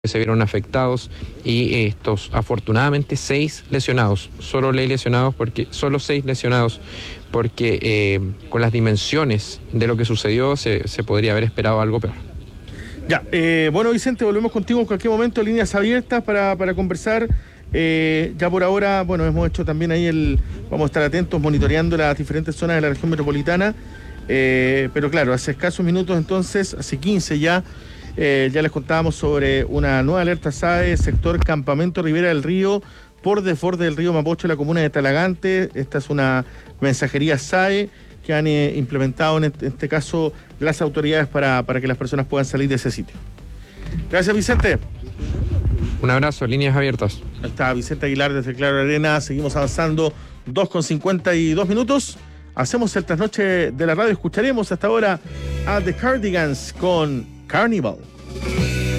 que se vieron afectados y estos, afortunadamente, 6 lesionados. Solo 6 lesionados porque con las dimensiones de lo que sucedió se podría haber esperado algo peor. Ya, bueno, Vicente, volvemos contigo en cualquier momento, líneas abiertas para conversar. Ya por ahora, bueno, hemos hecho también ahí vamos a estar atentos monitoreando las diferentes zonas de la región metropolitana, pero claro, hace escasos minutos entonces, hace 15 ya les contábamos sobre una nueva alerta SAE, sector Campamento Ribera del Río, por desborde del río Mapocho, la comuna de Talagante. Esta es una mensajería SAE que han implementado en este caso las autoridades para que las personas puedan salir de ese sitio. Gracias, Vicente. Un abrazo, líneas abiertas. Ahí está Vicente Aguilar desde Claro Arena. Seguimos avanzando, 2:52. Hacemos el trasnoche de la radio. Escucharemos hasta ahora a The Cardigans con Carnival.